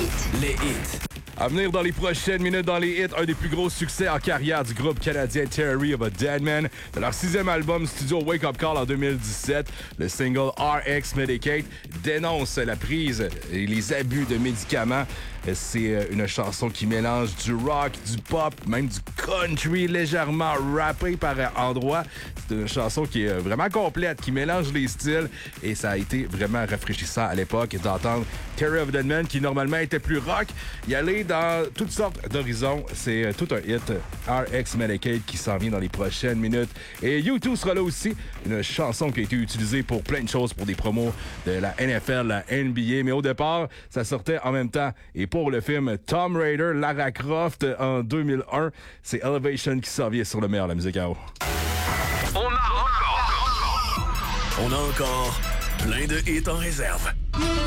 Les hits. À venir dans les prochaines minutes dans les hits, un des plus gros succès en carrière du groupe canadien Theory of a Deadman. De leur 6e album studio Wake Up Call en 2017, le single RX Medicaid dénonce la prise et les abus de médicaments. C'est une chanson qui mélange du rock, du pop, même du country légèrement rappé par endroits. C'est une chanson qui est vraiment complète, qui mélange les styles et ça a été vraiment rafraîchissant à l'époque d'entendre Theory of a Deadman qui normalement était plus rock, y aller dans toutes sortes d'horizons. C'est tout un hit. RX Medicaid qui s'en vient dans les prochaines minutes. Et U2 sera là aussi. Une chanson qui a été utilisée pour plein de choses, pour des promos de la NFL, la NBA. Mais au départ, ça sortait en même temps. Et pour le film Tomb Raider, Lara Croft en 2001, c'est Elevation qui s'en vient sur le meilleur de la musique à eau. On a encore plein de hits en réserve.